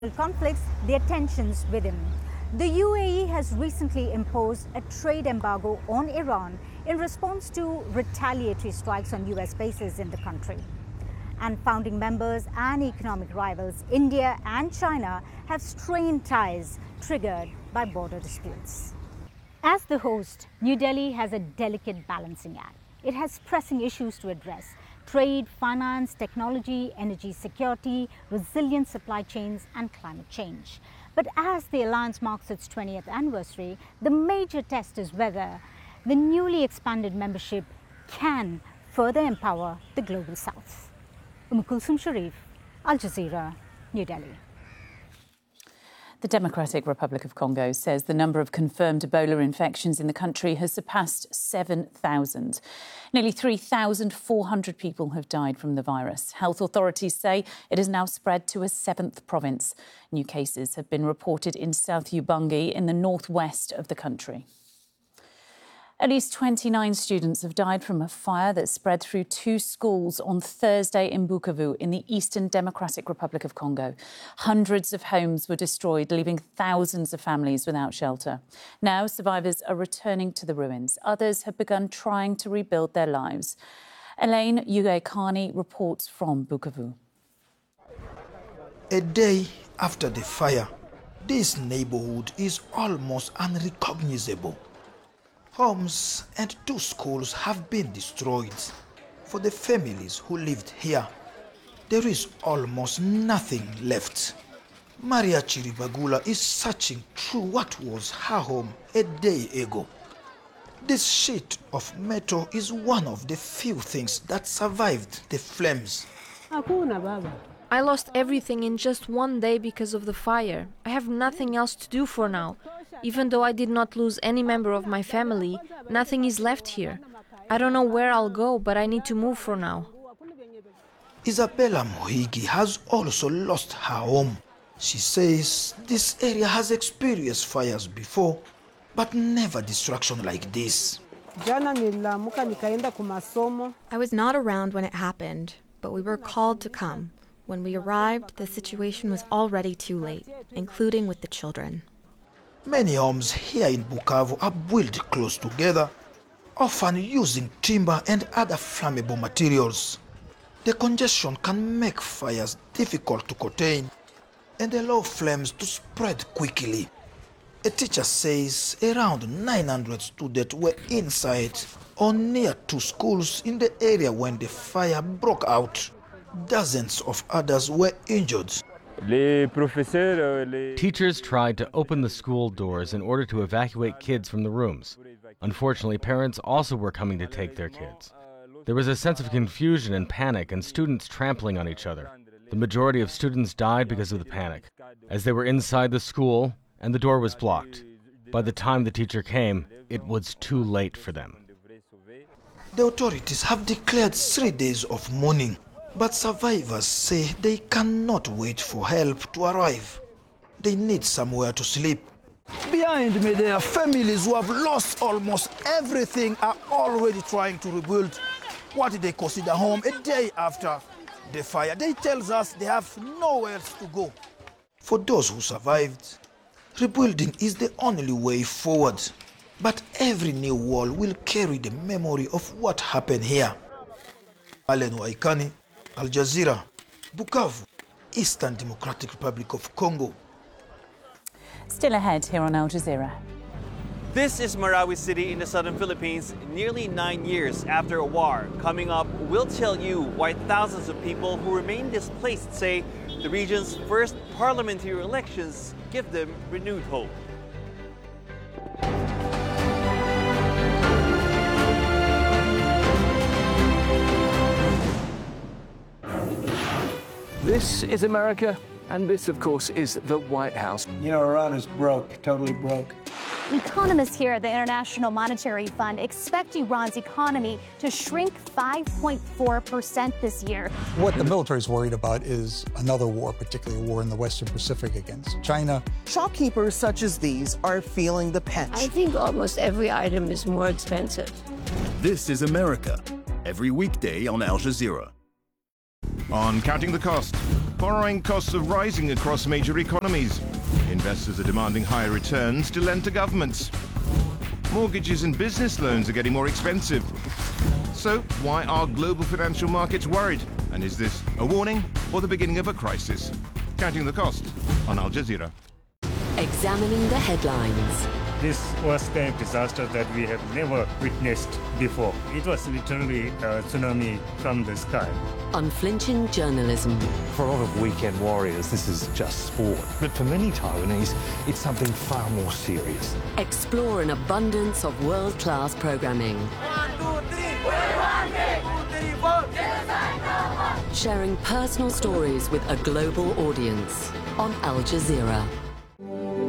conflicts, their tensions within. The UAE has recently imposed a trade embargo on Iran in response to retaliatory strikes on US bases in the country. And founding members and economic rivals, India and China, have strained ties triggered by border disputes. As the host, New Delhi has a delicate balancing act. It has pressing issues to address: trade, finance, technology, energy security, resilient supply chains, and climate change. But as the alliance marks its 20th anniversary, the major test is whether the newly expanded membership can further empower the global south. Kulsum Sharif, Al Jazeera, New Delhi. The Democratic Republic of Congo says the number of confirmed Ebola infections in the country has surpassed 7,000. Nearly 3,400 people have died from the virus. Health authorities say it has now spread to a seventh province. New cases have been reported in South Ubangi in the northwest of the country. At least 29 students have died from a fire that spread through two schools on Thursday in Bukavu in the Eastern Democratic Republic of Congo. Hundreds of homes were destroyed, leaving thousands of families without shelter. Now survivors are returning to the ruins. Others have begun trying to rebuild their lives. Elaine Ugekani reports from Bukavu. A day after the fire, this neighborhood is almost unrecognizable. Homes and two schools have been destroyed. For the families who lived here, there is almost nothing left. Maria Chiribagula is searching through what was her home a day ago. This sheet of metal is one of the few things that survived the flames. I lost everything in just one day because of the fire. I have nothing else to do for now. Even though I did not lose any member of my family, nothing is left here. I don't know where I'll go, but I need to move for now. Isabella Mohigi has also lost her home. She says this area has experienced fires before, but never destruction like this. I was not around when it happened, but we were called to come. When we arrived, the situation was already too late, including with the children. Many homes here in Bukavu are built close together, often using timber and other flammable materials. The congestion can make fires difficult to contain and allow flames to spread quickly. A teacher says around 900 students were inside or near two schools in the area when the fire broke out. Dozens of others were injured. Teachers tried to open the school doors in order to evacuate kids from the rooms. Unfortunately, parents also were coming to take their kids. There was a sense of confusion and panic, and students trampling on each other. The majority of students died because of the panic, as they were inside the school and the door was blocked. By the time the teacher came, it was too late for them. The authorities have declared 3 days of mourning. But survivors say they cannot wait for help to arrive. They need somewhere to sleep. Behind me, there are families who have lost almost everything are already trying to rebuild what they consider home a day after the fire. They tell us they have nowhere to go. For those who survived, rebuilding is the only way forward. But every new wall will carry the memory of what happened here. Alen Waikani, Al Jazeera, Bukavu, Eastern Democratic Republic of Congo. Still ahead here on Al Jazeera. This is Marawi City in the southern Philippines, nearly 9 years after a war. Coming up, we'll tell you why thousands of people who remain displaced say the region's first parliamentary elections give them renewed hope. This is America, and this, of course, is the White House. You know, Iran is broke, totally broke. Economists here at the International Monetary Fund expect Iran's economy to shrink 5.4% this year. What the military is worried about is another war, particularly a war in the Western Pacific against China. Shopkeepers such as these are feeling the pinch. I think almost every item is more expensive. This is America, every weekday on Al Jazeera. On Counting the Cost, Borrowing costs are rising across major economies. Investors are demanding higher returns to lend to governments. Mortgages and business loans are getting more expensive. So, why are global financial markets worried? And is this a warning or the beginning of a crisis? Counting the Cost on Al Jazeera. Examining the headlines. This was kind of disaster that we have never witnessed before. It was literally a tsunami from the sky. Unflinching journalism. For a lot of weekend warriors, this is just sport. But for many Taiwanese, it's something far more serious. Explore an abundance of world-class programming. 1, 2, 3. We want it. 2, 3, 4. Genocide no more. Sharing personal stories with a global audience on Al Jazeera.